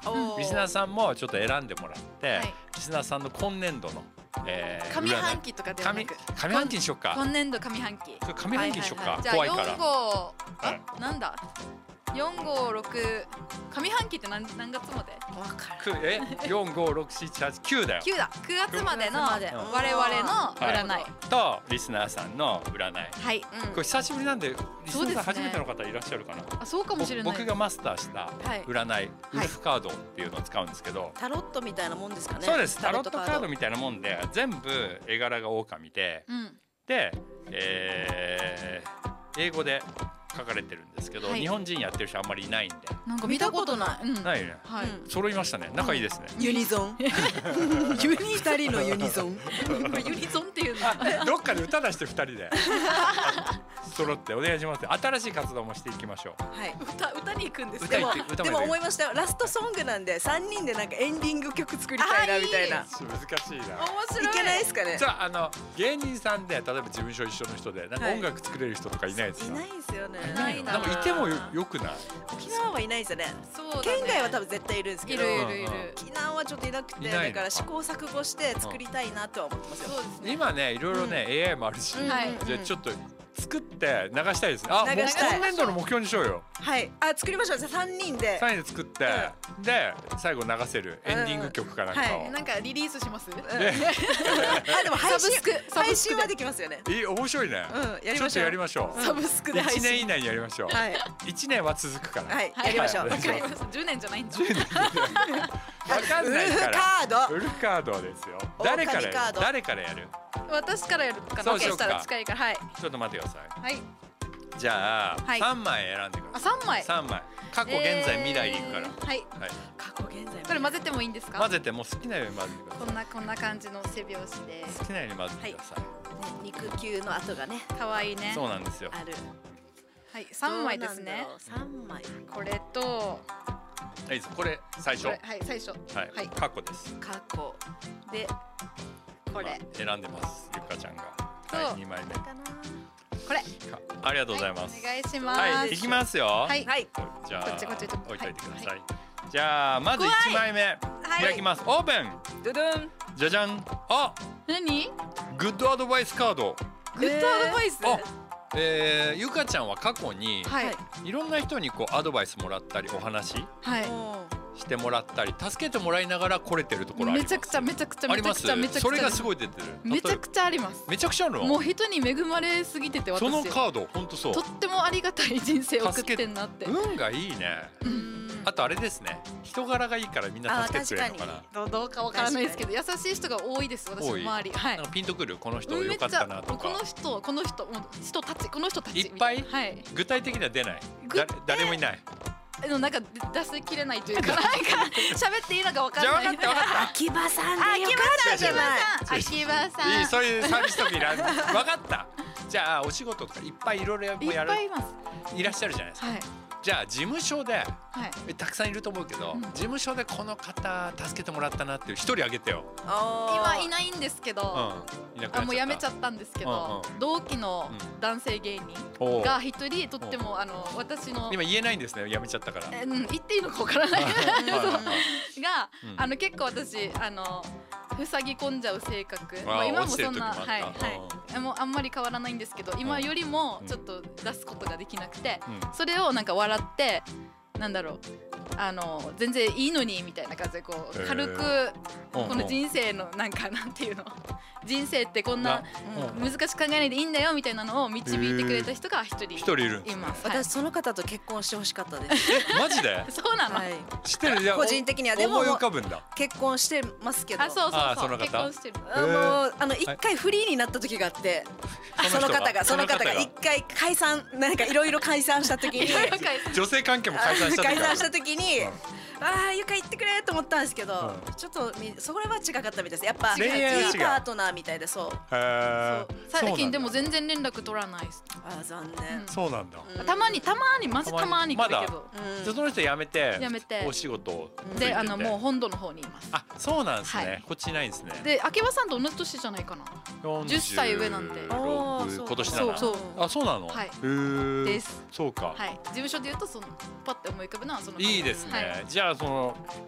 リスナーさんもちょっと選んでもらって、 はいリスナーさんの今年度の、 上半期とかではなく上半期にしよっか。 今年度上半期。 それ上半期にしよっか。 じゃあ怖いから。 4号はいなんだ456上半期って何月までわかる。 く4、5、6、7、8、9だよ。 9だ9月までの 9月まで我々の占いとリスナーさんの占い。 はいこれ久しぶりなんでリスナーさんそうですね初めての方いらっしゃるかな。 あそうかもしれない僕がマスターしたはい占い、ウルフカードっていうのを使うんですけど、 タロットみたいなもんですかね。 そうですタロットカードみたいなもんで全部絵柄が狼で、 うんで、英語で書かれてるんですけど、 はい日本人やってる人あんまりいないんで、 なんか見たことないうんないよね。 はい揃いましたね。仲いいですね。 ユニゾン。ユニ二人のユニゾン。 ユニゾンっていうのどっかで歌出して2人で揃ってお願いします。新しい活動もしていきましょう。 はい。 歌に行くんですでも歌行って歌まででも思いましたよ。ラストソングなんで3人でなんかエンディング曲作りたいなみたいな。 難しいな。 面白いいけないですかね。 じゃあ芸人さんで例えば事務所一緒の人でなんか音楽作れる人とかいないですか。 いないんですよね。 いないの。 ななんかいてもよくない。 沖縄はいないですよね。 そうだね県外は多分絶対いるんですけど。 いるいるいうんる沖縄はちょっといなくて、 いないのだから試行錯誤して作りたいなとは思ってますよ。 そうですね今ねいろいろね AI もあるし、 はいじゃあちょっと作って流したいですね。あ、もう流したい今年度の目標にしようよ。 はい。あ、作りましょう。じゃあ3人で。 3人で作って、で最後流せるエンディング曲かなんかを、 はいなんかリリースしますあ、でも配信サブスク配信はできますよね。 面白いね、 やりちょっとましょう。 やりましょう、 サブスクで配 1 信。 年以内にやりましょう、 はい 1年は続くから、 はい、やりましょう。 はいわかります10年じゃないんだわかんないウルフからカード。 ウルフカードですよ。 狼誰からやるカード誰からやる。 私からやるかなそうしようかしたら近いからはいちょっと待ってください。 はいじゃあ、 はい 3枚選んでくあださい。 3枚 3枚過去現在未来でいくから、 はいはい、 過去現在。 これ混ぜてもいいんですか混ぜてもう好きなように混ぜてください。 こんな感じの背拍子で好きなように混ぜてください、 肉球の跡がね可愛いねそうなんですよ。 ある。 はい3枚ですね 3枚。 これといいです。これ最初これはい最初はい、 はい過去です。 過去でこれ選んでますゆかちゃんが。 そうはい、2枚目。 かな。 これありがとうございます。 はいお願いしますはい、いきますよ。 はいはい。 じゃあこっちこっち置いといてください。 はいじゃあまず1枚目はい開きます。オープン。 ドドン。 じゃじゃん。あ、 何グッドアドバイスカード。 グッドアドバイスあ、ゆかちゃんは過去にはいいろんな人にこうアドバイスもらったりお話はいしてもらったり助けてもらいながら来れてるところあります。 めちゃくちゃめちゃくちゃあります。 めちゃくちゃめちゃくちゃそれがすごい出てる。 めちゃくちゃありますめちゃくちゃあるの。 もう人に恵まれすぎてて私そのカード本当そうと。ってもありがたい人生を送ってんなって運がいいね。あとあれですね。人柄がいいからみんな助けてくれるのかな。 どうかわからないですけど優しい人が多いです私の多い周りはいなんかピンとくるこの人良かっめっちゃたなとか。 この人もう人たちこの人たちいっぱいみたはい具体的には出ない。誰もいない。 なんか出しきれないというかなんか喋っていいのかわかんじゃあない分かった分かっ秋葉さんで秋よかったじゃない。 秋葉さた。いいんそういうサービスとかいらん。分かった。じゃあお仕事とかいっぱいいろいろいっやるぱいいますいらっしゃるじゃないですか。 はいじゃあ事務所ではいたくさんいると思うけど、事務所でこの方助けてもらったなっていう一人あげてよ。 今いないんですけどうん。いなくなっちゃった。 もうやめちゃったんですけどうん同期の男性芸人おうが一人とっても私の今言えないんですね。やめちゃったから。 言っていいのかわからないはいがうん結構私塞ぎ込んじゃう性格あーまあ今も落ちてるそんな時もあったはいはいもうあんまり変わらないんですけど今よりもちょっと出すことができなくてうんそれをなんか笑ってなんだろう全然いいのにみたいな感じでこう軽くこの人生のなんかなんていうの人生ってこんな難しく考えないでいいんだよみたいなのを導いてくれた人が一人一人いるんですね。 います。はい私その方と結婚してほしかったです。 マジで？ そうなの。 はい。 知ってる。いや個人的にはでも思い浮かぶんだ。 結婚してますけど。 あ、そうあーそうそう。 その方結婚してる。 一回フリーになった時があって、 その人がその方が一回解散なんかいろいろ解散した時に女性関係も解散した時解散した時に、ゆか言ってくれと思ったんですけど、ちょっとそれは違かったみたいです。やっぱい恋愛は違ういパートナーみたいでそう。 へー最近でも全然連絡取らないです。 残念。 そうなんだ。 たまにマジたまに来るけど。 じゃあその人辞めてお仕事をでもう本土の方にいます。 あ、そうなんですね。こっちいないんですね。 で秋葉さんと同じ年じゃないかな。10歳上なんで。 今年なら。 そう。 あ、そうなの。 はい。 です。そうか。 はい。事務所で言うとパッて思い浮かぶのはその。 いいですね。じゃあ